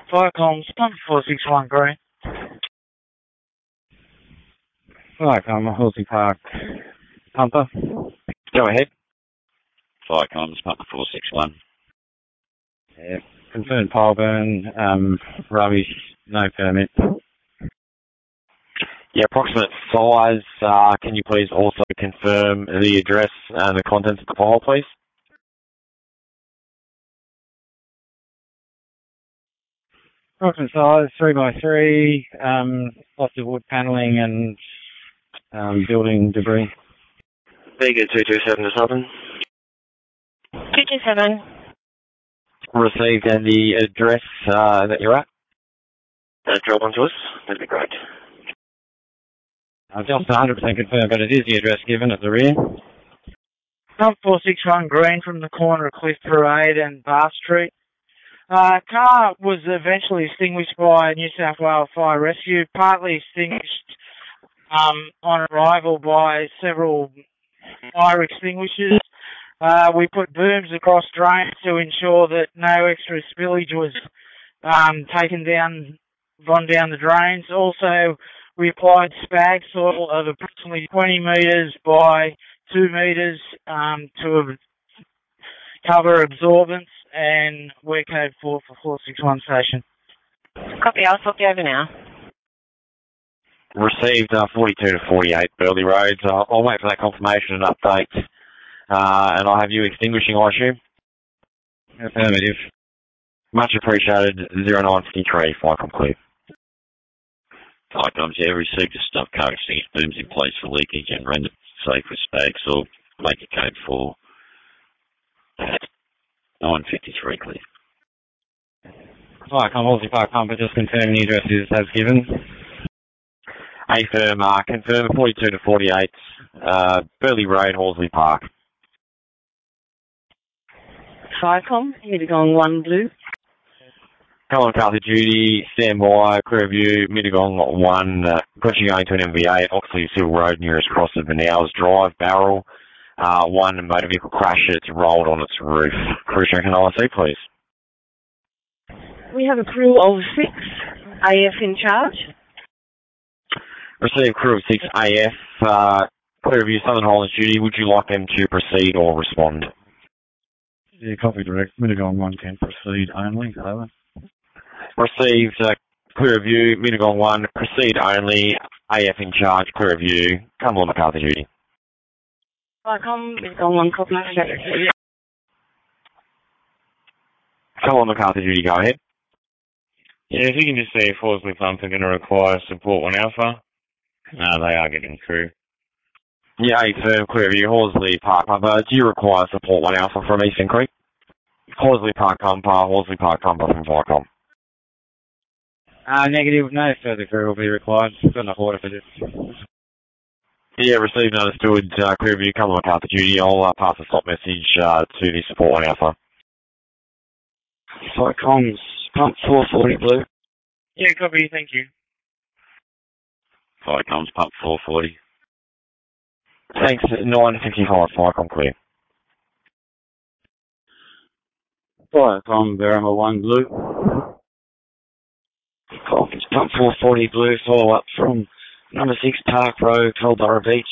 Viacom's pump 461 green. Viacom, Horsley Park, pumper. Go ahead. Viacom's pump 461. Yeah. Confirmed pile burn, rubbish, no permit. Yeah, approximate size. Can you please also confirm the address and the contents of the pile, please? Approximate size, 3x3, lots of wood panelling and building debris. Vega 227 to Southern. 227. Received, and the address that you're at? Drop onto us. That'd be great. I've just 100% confirmed, but it is the address given at the rear. Pump 461 green from the corner of Cliff Parade and Bar Street. Car was eventually extinguished by New South Wales Fire Rescue, partly extinguished on arrival by several fire extinguishers. We put booms across drains to ensure that no extra spillage was gone down the drains. Also, we applied spag soil of approximately 20 metres by 2 metres to cover absorbance, and we're code 4 for 461 station. Copy, I'll swap you over now. Received 42 to 48 Burley Roads. I'll wait for that confirmation and update. And I'll have you extinguishing, I assume? Affirmative. Much appreciated. 0953, Viacom clear. Viacom's, yeah, received a stub car extinguished booms in place for leakage and rendered safe with spags, or make a code 4. 953 clear. Viacom, Horsley Park pumper, just confirming the address is as given. A-firm, confirm 42 to 48, Burley Road, Horsley Park. Viacom, Mittagong 1 blue. Come on, Carthy Judy, stand by, clear view, Mittagong 1, question going to an MVA at Oxley Hill Road, nearest cross of Vanow's Drive, Barrel. 1 motor vehicle crash, it's rolled on its roof. Crew check and IC, please. We have a crew of 6, AF in charge. Receive crew of 6 AF, clear view, Southern Highlands Judy, would you like them to proceed or respond? Yeah, copy direct, Mittagong 1 can proceed only, over. Received, clear view, Mittagong 1, proceed only, AF in charge, clear view, come on, McCarthy Judy. Viacom, Mittagong 1 copy. Come on, McCarthy Judy, go ahead. Yeah, if you can just see if Horsley Pumps are going to require support 1 Alpha. They are getting through. Yeah, A-firm, clear view, Horsley Park Pumper. Do you require support 1 Alpha from Eastern Creek? Horsley Park Pumper from Viacom. Negative, no further crew will be required. Got enough water for this. Yeah, received and understood, clear view, come on, McCarthy Judy. I'll pass the stop message to the support 1 Alpha. Viacom's pump 440 blue. Yeah, copy, thank you. Viacom's pump 440. Thanks, 955, Viacom clear. Viacom, Berrima 1 blue. Viacom's pump 440 blue, follow up from number 6 Park Road, Culburra Beach.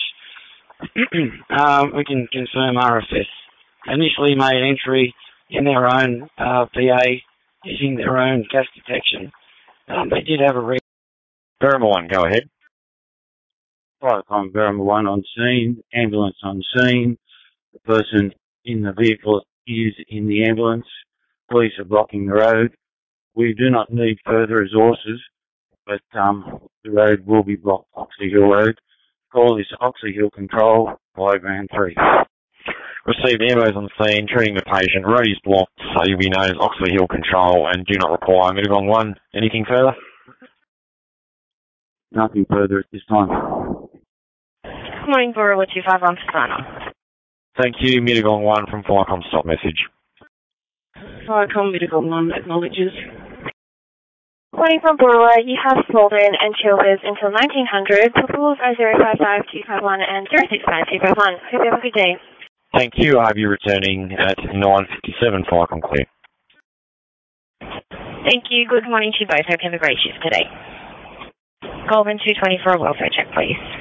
We can confirm RFS initially made entry in their own PA using their own gas detection. They did have a Berrima 1, go ahead. Viacom, Berrima 1 on scene, ambulance on scene. The person in the vehicle is in the ambulance. Police are blocking the road. We do not need further resources, but the road will be blocked, Oxley Hill Road. Call is Oxley Hill Control, Diagram 3. Received ambos on scene, treating the patient. Road is blocked, so you'll be known as Oxley Hill Control and do not require Mittagong 1. Anything further? Nothing further at this time. Good morning, Bora 25 on Fasano. Thank you, Mittagong 1 from Viacom stop message. Viacom, Mittagong 1 acknowledges. Morning from Bora, you have Smolden and Chilvers until 1900. Proposals are 055251 and 065251. Hope you have a good day. Thank you. I have you returning at 9:57, Viacom clear. Thank you. Good morning to you both. Hope you have a great shift today. Goldman 220 for a welfare check, please.